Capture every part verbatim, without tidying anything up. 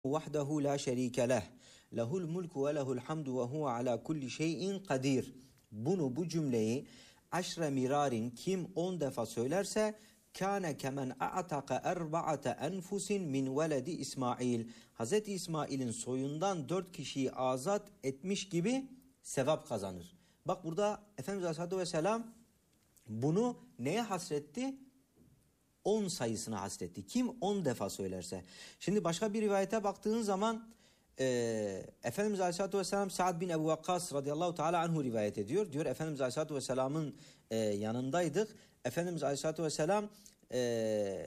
vahdehu la şerike leh. Lehul mulku ve lehul hamdu ve huve ala kulli şeyin kadir. Bunu, bu cümleyi aşre mirarin kim on defa söylerse kâne kemen a'taka erba'ate enfusin min veledi İsmail. Hazreti İsmail'in soyundan dört kişiyi azat etmiş gibi sevap kazanır. Bak burada Efendimiz Aleyhisselatü Vesselam bunu neye hasretti? on sayısına hasretti. Kim on defa söylerse. Şimdi başka bir rivayete baktığın zaman e, Efendimiz Aleyhisselatü Vesselam Sa'd bin Ebu Vakkas radıyallahu teala anhu rivayet ediyor. Diyor Efendimiz Aleyhisselatü Vesselam'ın e, yanındaydık. Efendimiz Aleyhisselatü Vesselam e,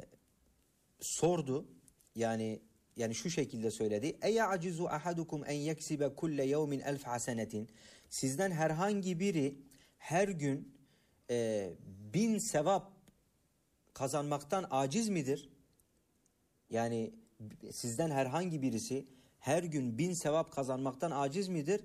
sordu. Yani yani şu şekilde söyledi. Eyacizu ahadukum en yeksibe kulle yevmin elf hasenetin. Sizden herhangi biri her gün e, bin sevap kazanmaktan aciz midir? Yani sizden herhangi birisi her gün bin sevap kazanmaktan aciz midir?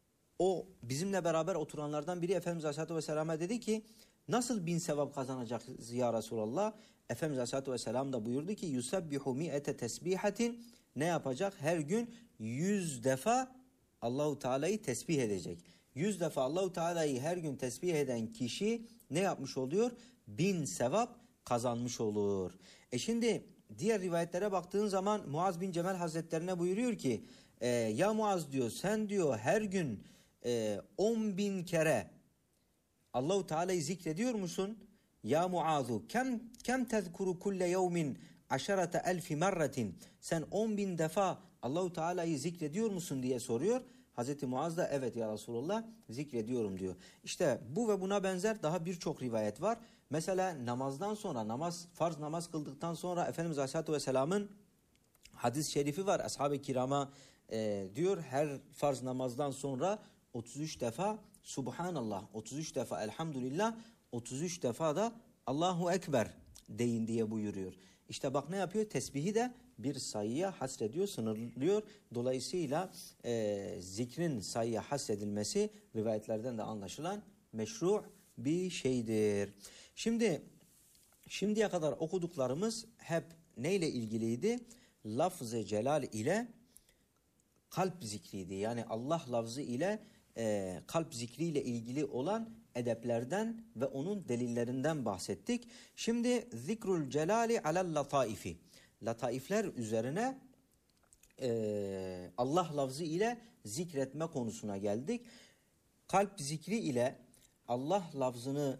O bizimle beraber oturanlardan biri Efendimiz Aleyhisselatü Vesselam'a dedi ki nasıl bin sevap kazanacağız ya Resulallah? Efendimiz Aleyhisselatü Vesselam da buyurdu ki yusabbihu mi'ete tesbihatin, ne yapacak? Her gün yüz defa Allahu Teala'yı tesbih edecek. Yüz defa Allahu Teala'yı her gün tesbih eden kişi ne yapmış oluyor? Bin sevap kazanmış olur. E şimdi diğer rivayetlere baktığın zaman Muaz bin Cemel Hazretlerine buyuruyor ki e, ya Muaz diyor sen diyor her gün e, on bin kere Allahu Teala'yı zikrediyor musun? Ya Muazu kem kem tezkuru kulle yevmin aşarete elfi merretin, sen on bin defa Allahu Teala'yı zikrediyor musun diye soruyor. Hazreti Muaz da evet ya Resulullah zikrediyorum diyor. İşte bu ve buna benzer daha birçok rivayet var. Mesela namazdan sonra, namaz farz namaz kıldıktan sonra Efendimiz Aleyhisselatü Vesselam'ın hadis-i şerifi var. Ashab-ı kirama e, diyor her farz namazdan sonra otuz üç defa Subhanallah, otuz üç defa Elhamdülillah, otuz üç defa da Allahu Ekber deyin diye buyuruyor. İşte bak ne yapıyor? Tesbihi de bir sayıya hasrediyor, sınırlıyor. Dolayısıyla e, zikrin sayıya hasredilmesi rivayetlerden de anlaşılan meşru bir şeydir. Şimdi şimdiye kadar okuduklarımız hep neyle ilgiliydi? Lafz-ı celal ile kalp zikriydi. Yani Allah lafzı ile e, kalp zikriyle ilgili olan edeplerden ve onun delillerinden bahsettik. Şimdi zikrul celali alel lataifi. Lataifler üzerine e, Allah lafzı ile zikretme konusuna geldik. Kalp zikri ile Allah lafzını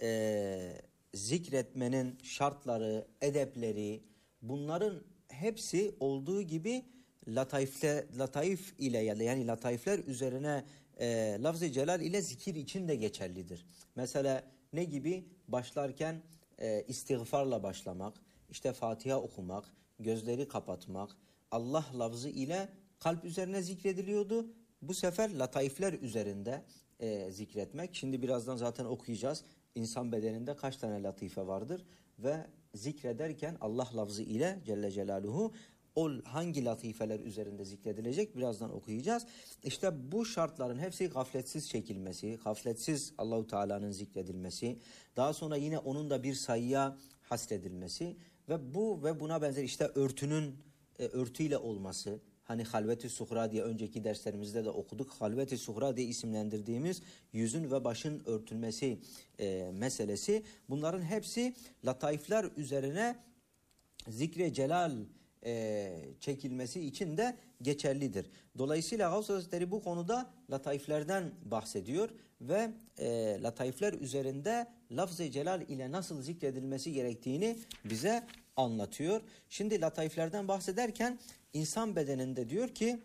e, zikretmenin şartları, edepleri, bunların hepsi olduğu gibi lataifle, lataif ile yani lataifler üzerine e, lafz-ı celal ile zikir için de geçerlidir. Mesela ne gibi? Başlarken e, istiğfarla başlamak, işte Fatiha okumak, gözleri kapatmak, Allah lafzı ile kalp üzerine zikrediliyordu. Bu sefer lataifler üzerinde e, zikretmek. Şimdi birazdan zaten okuyacağız. İnsan bedeninde kaç tane latife vardır ve zikrederken Allah lafzı ile Celle Celaluhu o hangi latifeler üzerinde zikredilecek birazdan okuyacağız. İşte bu şartların hepsi gafletsiz çekilmesi, gafletsiz Allahu Teala'nın zikredilmesi, daha sonra yine onun da bir sayıya hasredilmesi ve bu ve buna benzer işte örtünün e, örtüyle olması. Hani halvet-i suhra diye önceki derslerimizde de okuduk. Halvet-i suhra diye isimlendirdiğimiz yüzün ve başın örtülmesi e, meselesi. Bunların hepsi lataifler üzerine zikre celal e, çekilmesi için de geçerlidir. Dolayısıyla Gavs Hazretleri bu konuda lataiflerden bahsediyor ve e, lataifler üzerinde lafz-ı celal ile nasıl zikredilmesi gerektiğini bize anlatıyor. Şimdi lataiflerden bahsederken insan bedeninde diyor ki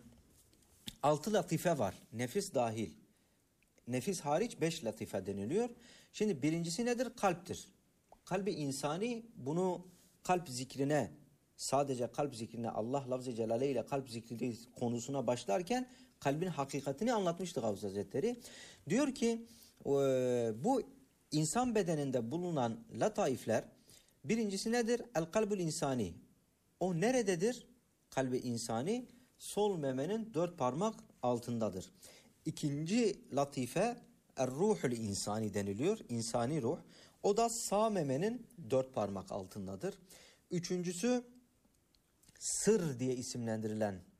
altı latife var. Nefis dahil. Nefis hariç beş latife deniliyor. Şimdi birincisi nedir? Kalptir. Kalbi insani, bunu kalp zikrine, sadece kalp zikrine Allah lafz-ı celale ile kalp zikri konusuna başlarken kalbin hakikatini anlatmıştı Gavs Hazretleri. Diyor ki bu insan bedeninde bulunan lataifler birincisi nedir? El kalbül insani. O nerededir? Kalbi insani sol memenin dört parmak altındadır. İkinci latife er-ruhul insani deniliyor. İnsani ruh. O da sağ memenin dört parmak altındadır. Üçüncüsü sır diye isimlendirilen